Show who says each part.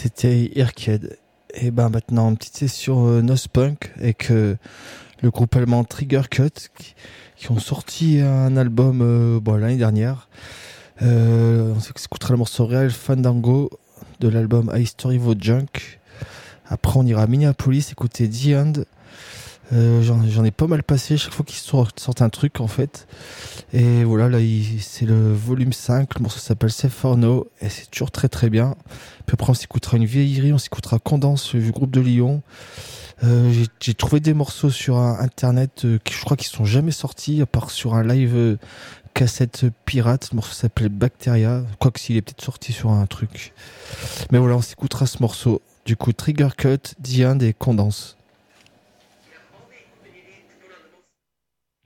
Speaker 1: C'était Irked. Et ben maintenant, une petite session Nosepunk avec le groupe allemand Trigger Cut qui ont sorti un album l'année dernière. On s'écoutera le morceau Real Fandango de l'album I Story Vo Junk. Après, on ira à Minneapolis écouter The End. J'en ai pas mal passé chaque fois qu'ils sortent un truc en fait. Et voilà, là c'est le volume 5, le morceau s'appelle Safe or No et c'est toujours très très bien. Puis après on s'écoutera une vieillerie, on s'écoutera Condense du groupe de Lyon. J'ai trouvé des morceaux sur internet qui je crois qu'ils sont jamais sortis à part sur un live cassette pirate. Le morceau s'appelle Bacteria, quoique s'il est peut-être sorti sur un truc. Mais voilà, on s'écoutera ce morceau. Du coup, Trigger Cut, The End et Condense.